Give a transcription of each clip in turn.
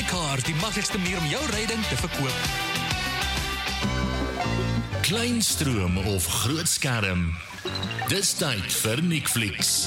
MyCar, die maklikste manier om jou ryding te verkoop. Kleinstroom of groot skerm. Dis tyd vir Netflix.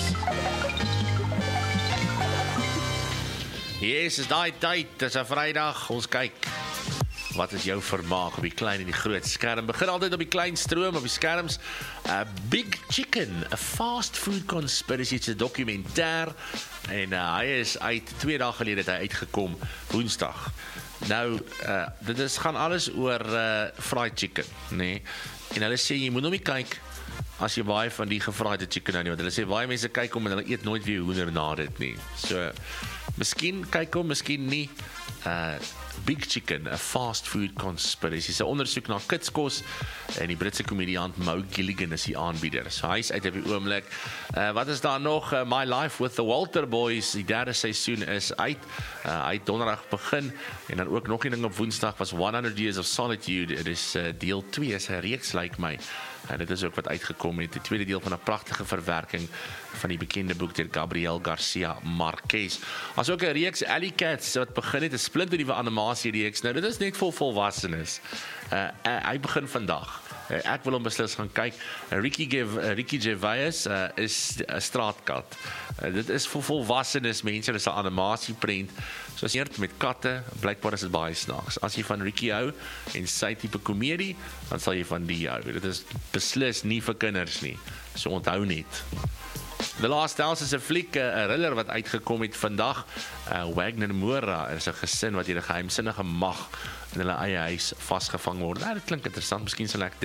Yes, is daai tyd, dis 'n Vrydag, ons kyk. Wat is jou vermaak op die klein en die groot skerm? Begin altyd op die klein stroom, op die skerms. Big Chicken, a fast food conspiracy, it's 'n dokumentêr. En hy is uit, 2 dae gelede het hy uitgekom, Woensdag. Nou, dit gaan alles oor fried chicken, nee. En hulle sê, jy moet nou nie kyk as jy baie van die gefraaide chicken nou nie, want hulle sê, baie mense kyk om en hulle eet nooit weer hoender na dit nie. So, miskien kyk om, miskien nie. Big Chicken, a fast food conspiracy. Dis 'n ondersoek na kitskos en die Britse komediant Mo Gilligan is die aanbieder. So hy is uit op die oomblik. Wat is daar nog? My Life with the Walter Boys, die 3de seisoen is uit. Hy het donderdag begin en dan ook nog 'n ding op Woensdag was 100 Years of Solitude. Dit is deel 2, is 'n reeks lyk my. Dit is ook wat uitgekom het, die tweede deel van 'n pragtige verwerking van die bekende boek deur Gabriel Garcia Marquez. As ook 'n reeks Alley Cats wat begin het, 'n splinternuwe animasiereeks. Nou dit is net vir volwassenes. Hy begin vandag. Ek wil hom beslis gaan kyk. Ricky Gervais is 'n straatkat. Dit is vir volwassenes mense, dis 'n animasieprent. So as jy met katte, blykbaar is dit baie snaaks. As jy van Ricky hou en sy tipe komedie, dan sal jy van die hou. Dit is beslis nie vir kinders nie. So onthou net. The Last House is 'n fliek, 'n thriller wat uitgekom het vandag. Wagner Moura is 'n gesin wat deur 'n geheimsinnige mag in hulle eie huis vasgevang word. Dit klink interessant, miskien sal ek